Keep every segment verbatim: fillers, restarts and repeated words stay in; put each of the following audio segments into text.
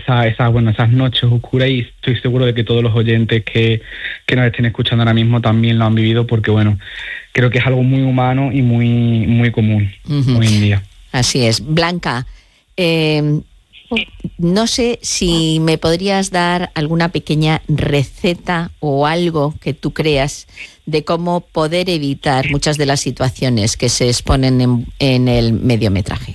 esa, esas, bueno, esas noches oscuras, y estoy seguro de que todos los oyentes que, que nos estén escuchando ahora mismo también lo han vivido, porque bueno, creo que es algo muy humano y muy, muy común uh-huh. hoy en día. Así es. Blanca, eh, no sé si me podrías dar alguna pequeña receta o algo que tú creas de cómo poder evitar muchas de las situaciones que se exponen en, en el mediometraje.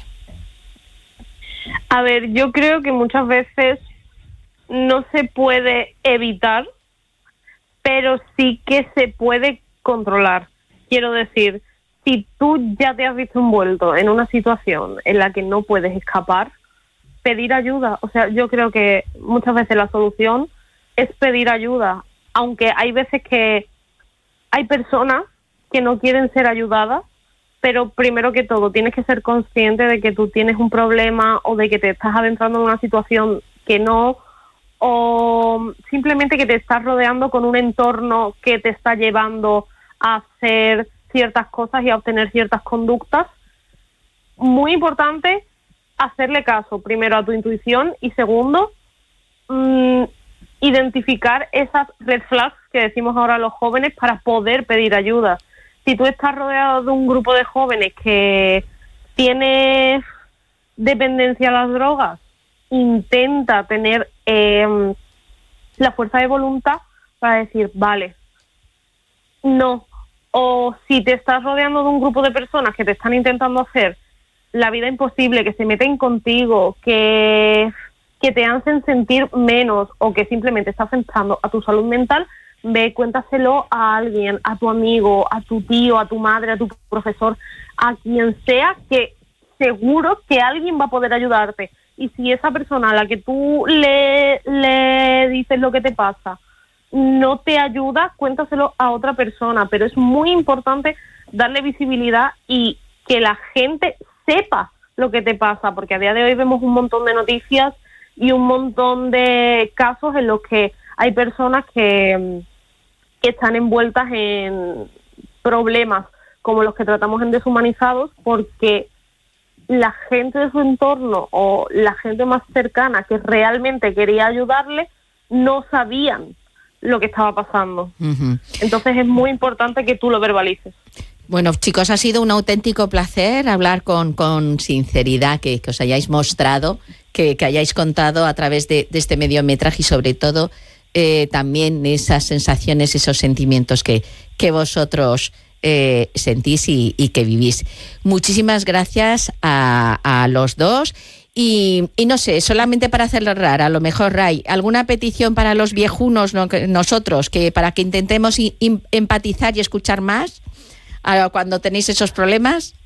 A ver, yo creo que muchas veces no se puede evitar, pero sí que se puede controlar. Quiero decir, si tú ya te has visto envuelto en una situación en la que no puedes escapar, pedir ayuda. O sea, yo creo que muchas veces la solución es pedir ayuda, aunque hay veces que hay personas que no quieren ser ayudadas, pero primero que todo tienes que ser consciente de que tú tienes un problema o de que te estás adentrando en una situación que no, o simplemente que te estás rodeando con un entorno que te está llevando a hacer ciertas cosas y a obtener ciertas conductas. Muy importante hacerle caso, primero, a tu intuición, y segundo, mmm, identificar esas red flags que decimos ahora los jóvenes para poder pedir ayuda. Si tú estás rodeado de un grupo de jóvenes que tiene dependencia a las drogas, intenta tener eh, la fuerza de voluntad para decir, vale, no. O si te estás rodeando de un grupo de personas que te están intentando hacer la vida imposible, que se meten contigo, que, que te hacen sentir menos o que simplemente está afectando a tu salud mental, ve, cuéntaselo a alguien, a tu amigo, a tu tío, a tu madre, a tu profesor, a quien sea, que seguro que alguien va a poder ayudarte. Y si esa persona a la que tú le, le dices lo que te pasa no te ayuda, cuéntaselo a otra persona. Pero es muy importante darle visibilidad y que la gente sepa lo que te pasa, porque a día de hoy vemos un montón de noticias y un montón de casos en los que hay personas que, que están envueltas en problemas como los que tratamos en Deshumanizados, porque la gente de su entorno o la gente más cercana que realmente quería ayudarle no sabían lo que estaba pasando. Uh-huh. Entonces es muy importante que tú lo verbalices. Bueno, chicos, ha sido un auténtico placer hablar con, con sinceridad, que, que os hayáis mostrado, que, que hayáis contado a través de, de este mediometraje y sobre todo eh, también esas sensaciones, esos sentimientos que, que vosotros eh, sentís y, y que vivís. Muchísimas gracias a, a los dos. Y, y no sé, solamente para hacerlo raro, a lo mejor, Ray, ¿alguna petición para los viejunos, no, que nosotros, que para que intentemos i, im, empatizar y escuchar más a, cuando tenéis esos problemas?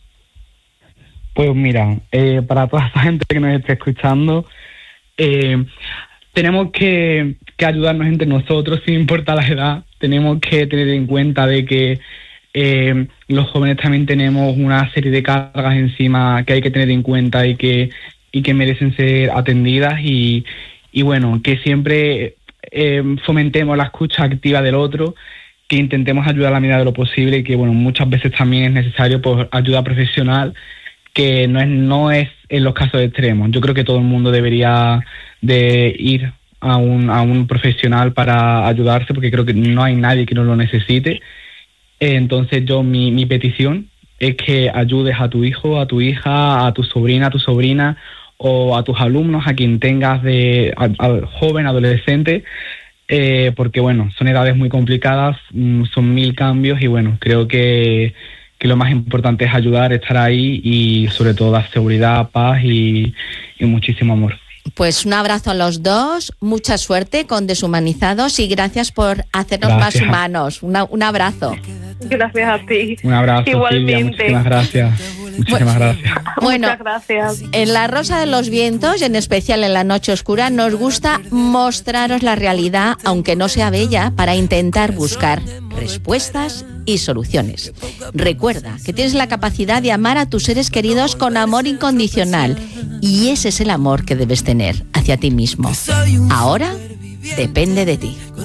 Pues mira, eh, para toda esa gente que nos esté escuchando, eh, tenemos que, que ayudarnos entre nosotros, sin importar la edad. Tenemos que tener en cuenta de que eh, los jóvenes también tenemos una serie de cargas encima que hay que tener en cuenta y que, y que merecen ser atendidas, y, y bueno, que siempre eh, fomentemos la escucha activa del otro, que intentemos ayudar a la medida de lo posible, y que bueno, muchas veces también es necesario pues ayuda profesional, que no es, no es en los casos extremos. Yo creo que todo el mundo debería de ir a un, a un profesional para ayudarse, porque creo que no hay nadie que no lo necesite. Entonces yo, mi, mi petición es que ayudes a tu hijo, a tu hija, a tu sobrina, a tu sobrina, o a tus alumnos, a quien tengas de a, a joven, adolescente, eh, porque bueno, son edades muy complicadas, mm, son mil cambios, y bueno, creo que, que lo más importante es ayudar, estar ahí y sobre todo dar seguridad, paz y, y muchísimo amor. Pues un abrazo a los dos, mucha suerte con Deshumanizados y gracias por hacernos gracias. Más humanos. Una, un abrazo. Gracias a ti. Un abrazo, igualmente. Silvia, muchísimas gracias. Muchísimas bueno, gracias. Bueno, muchas gracias. En La Rosa de los Vientos, en especial en La Noche Oscura, nos gusta mostraros la realidad, aunque no sea bella, para intentar buscar respuestas y soluciones. Recuerda que tienes la capacidad de amar a tus seres queridos con amor incondicional, y ese es el amor que debes tener hacia ti mismo. Ahora depende de ti.